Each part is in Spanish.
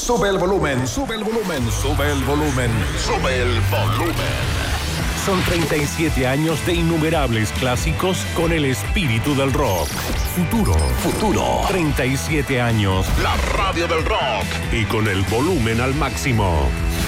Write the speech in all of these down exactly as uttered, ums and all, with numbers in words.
Sube el volumen, sube el volumen, sube el volumen, sube el volumen. Son treinta y siete años de innumerables clásicos con el espíritu del rock. Futuro, futuro. treinta y siete años. La radio del rock. Y con el volumen al máximo.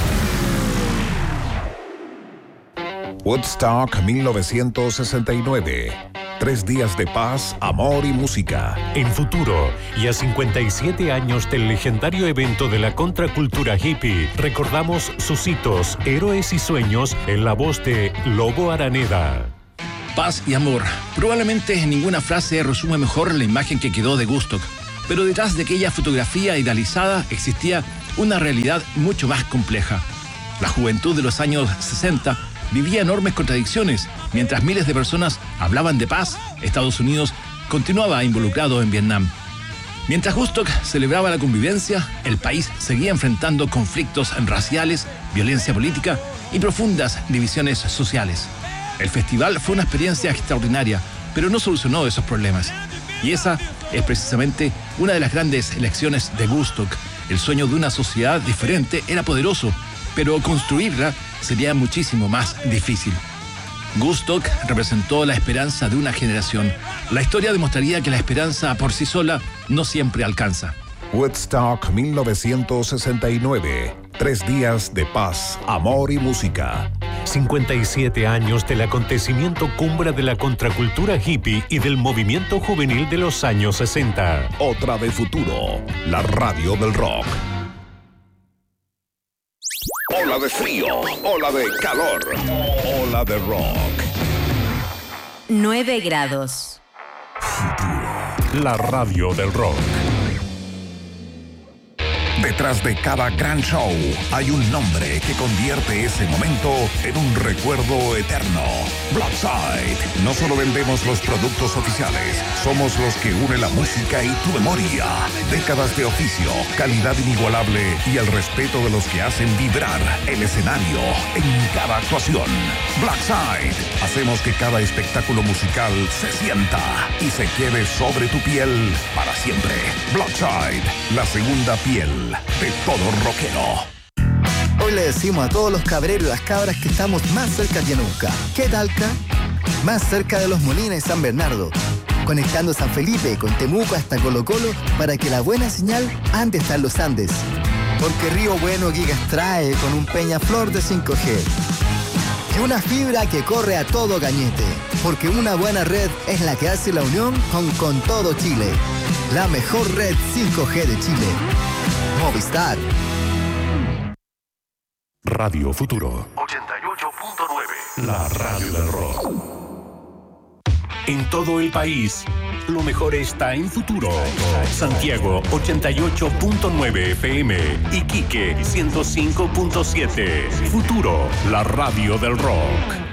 Woodstock mil novecientos sesenta y nueve. Tres días de paz, amor y música. En Futuro, y a cincuenta y siete años del legendario evento de la contracultura hippie, recordamos sus hitos, héroes y sueños en la voz de Lobo Araneda. Paz y amor. Probablemente ninguna frase resume mejor la imagen que quedó de Woodstock, pero detrás de aquella fotografía idealizada existía una realidad mucho más compleja. La juventud de los años sesenta vivía enormes contradicciones. Mientras miles de personas hablaban de paz, Estados Unidos continuaba involucrado en Vietnam. Mientras Woodstock celebraba la convivencia, el país seguía enfrentando conflictos raciales, violencia política y profundas divisiones sociales. El festival fue una experiencia extraordinaria, pero no solucionó esos problemas. Y esa es precisamente una de las grandes lecciones de Woodstock. El sueño de una sociedad diferente era poderoso, pero construirla sería muchísimo más difícil. Woodstock representó la esperanza de una generación. La historia demostraría que la esperanza por sí sola no siempre alcanza. Woodstock mil novecientos sesenta y nueve. Tres días de paz, amor y música. cincuenta y siete años del acontecimiento cumbre de la contracultura hippie y del movimiento juvenil de los años sesenta. Otra de Futuro, la radio del rock. Ola de frío, ola de calor, ola de rock. nueve grados. La radio del rock. Detrás de cada gran show hay un nombre que convierte ese momento en un recuerdo eterno. Blackside. No solo vendemos los productos oficiales, somos los que unen la música y tu memoria. Décadas de oficio, calidad inigualable y el respeto de los que hacen vibrar el escenario en cada actuación. Blackside. Hacemos que cada espectáculo musical se sienta y se quede sobre tu piel para siempre. Blackside, la segunda piel de todo rockero. Hoy le decimos a todos los cabreros y las cabras que estamos más cerca que nunca. ¿Qué talca? Más cerca de Los Molinos y San Bernardo, conectando San Felipe con Temuco hasta Colo Colo para que la buena señal ande hasta los Andes. Porque Río Bueno Gigas trae con un Peñaflor de cinco G. Y una fibra que corre a todo cañete. Porque una buena red es la que hace la unión con, con todo Chile. La mejor red cinco G de Chile. Movistar. Radio Futuro ochenta y ocho punto nueve. La radio del rock. En todo el país, lo mejor está en Futuro. Santiago ochenta y ocho punto nueve F M. Iquique ciento cinco punto siete. Futuro, la radio del rock.